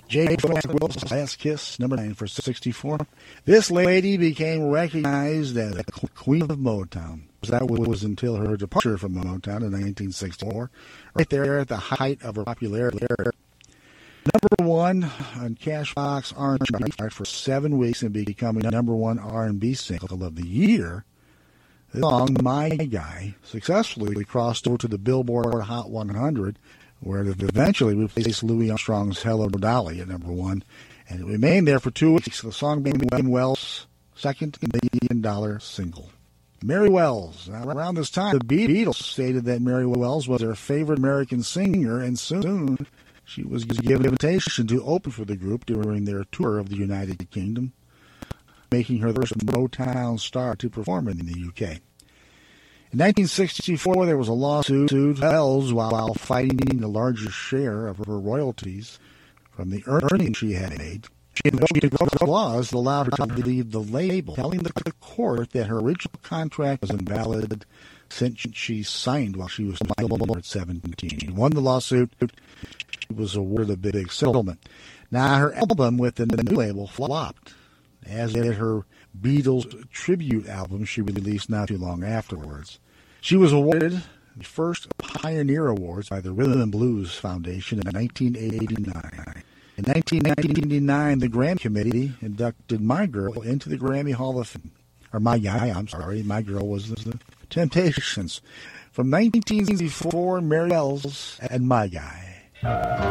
Jade Wills' Last Kiss, number 9 for 64. This lady became recognized as the Queen of Motown. That was until her departure from Motown in 1964, right there at the height of her popularity. Number 1 on Cashbox R&B for 7 weeks and becoming number 1 R&B single of the year. This song, My Guy, successfully crossed over to the Billboard Hot 100, where it eventually replaced Louis Armstrong's Hello Dolly at number 1, and it remained there for 2 weeks. The song became Wells' second $1 million single. Mary Wells. Now, around this time, the Beatles stated that Mary Wells was their favorite American singer, and soon she was given an invitation to open for the group during their tour of the United Kingdom, making her the first Motown star to perform in the UK. In 1964, there was a lawsuit to Wells while fighting the larger share of her royalties from the earnings she had made. She invoked laws that allowed her to leave the label, telling the court that her original contract was invalid since she signed while she was at 17. She won the lawsuit. She was awarded a big settlement. Now, her album with the new label flopped, as did her Beatles tribute album she released not too long afterwards. She was awarded the first Pioneer Awards by the Rhythm and Blues Foundation in 1989. In 1999, the Grammy Committee inducted My Girl into the Grammy Hall of Fame. Or My Guy, I'm sorry. My Girl was the Temptations. From 1964, Mary Wells and My Guy.